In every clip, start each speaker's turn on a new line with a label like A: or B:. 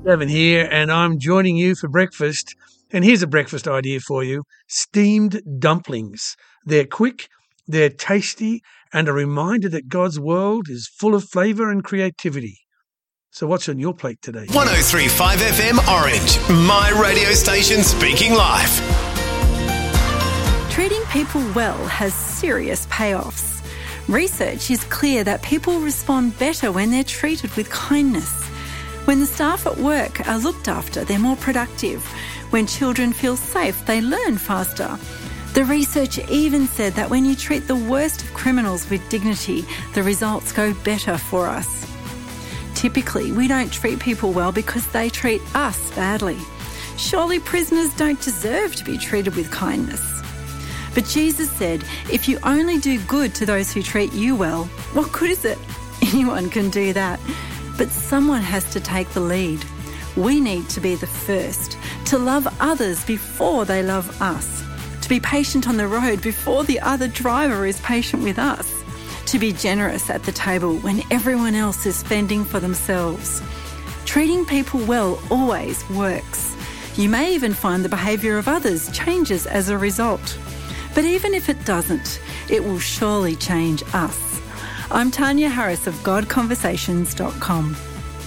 A: Evan here, and I'm joining you for breakfast. And here's a breakfast idea for you. Steamed dumplings. They're quick, they're tasty, and a reminder that God's world is full of flavour and creativity. So what's on your plate today?
B: 103.5 FM Orange, my radio station speaking life.
C: Treating people well has serious payoffs. Research is clear that people respond better when they're treated with kindness. When the staff at work are looked after, they're more productive. When children feel safe, they learn faster. The research even said that when you treat the worst of criminals with dignity, the results go better for us. Typically, we don't treat people well because they treat us badly. Surely prisoners don't deserve to be treated with kindness. But Jesus said, if you only do good to those who treat you well, what good is it? Anyone can do that. But someone has to take the lead. We need to be the first, to love others before they love us, to be patient on the road before the other driver is patient with us, to be generous at the table when everyone else is spending for themselves. Treating people well always works. You may even find the behaviour of others changes as a result. But even if it doesn't, it will surely change us. I'm Tanya Harris of GodConversations.com.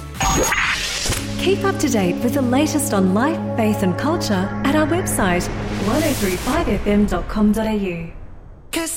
D: Keep up to date with the latest on life, faith and culture at our website 1035fm.com.au.